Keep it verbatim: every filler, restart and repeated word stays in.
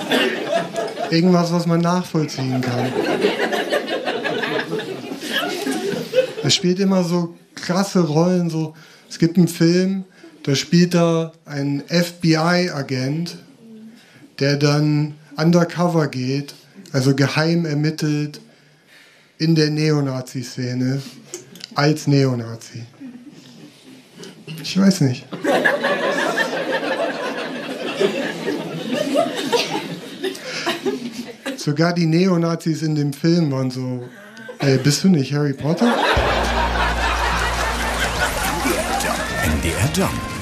Irgendwas, was man nachvollziehen kann. Er spielt immer so krasse Rollen. So. Es gibt einen Film, da spielt er einen F B I-Agent, der dann undercover geht, also geheim ermittelt in der Neonazi-Szene als Neonazi. Ich weiß nicht. Sogar die Neonazis in dem Film waren so, ey, bist du nicht Harry Potter? N D R Jump.